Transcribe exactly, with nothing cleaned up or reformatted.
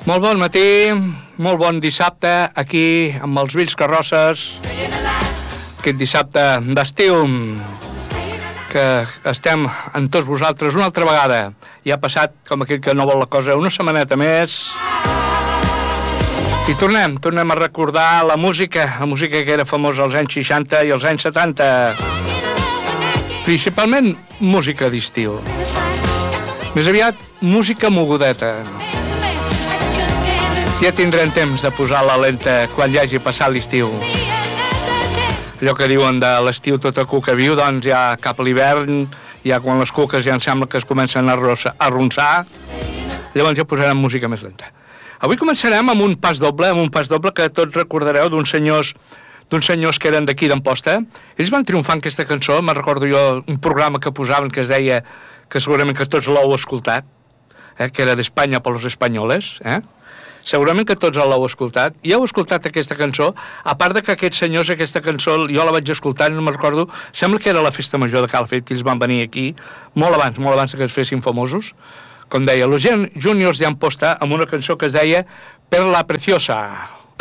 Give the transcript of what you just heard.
Molt bon matí, molt bon dissabte, aquí amb els vells carrosses, aquest dissabte d'estiu, que estem amb tots vosaltres una altra vegada. Ja ha passat, com aquell que no vol la cosa, una setmaneta més. I tornem, tornem a recordar la música, la música que era famosa als anys seixanta i als anys setanta. Principalment música d'estiu. Més aviat, música mogudeta. Ja tindrem temps de posar la lenta quan ja hagi passat l'estiu. Allò que diuen de l'estiu tota cuca viu, doncs ja cap a l'hivern, ja quan les cuques ja em sembla que es comencen a arronsar, llavors ja posarem música més lenta. Avui començarem amb un pas doble, amb un pas doble que tots recordareu d'uns senyors, d'uns senyors que eren d'aquí d'Amposta. Ells van triomfar en aquesta cançó, me'n recordo jo un programa que posaven que es deia, que segurament que tots l'heu escoltat, eh, que era d'Espanya per los espanyoles, eh? Segurament que tots l'heu escoltat. I heu escoltat aquesta cançó, a part de que aquests senyors, aquesta cançó, jo la vaig escoltar i no me'n recordo, sembla que era la festa major de Calafell, que ells van venir aquí, molt abans, molt abans que es fessin famosos, com deia, los Juniors d'Amposta, amb una cançó que es deia Per la Preciosa.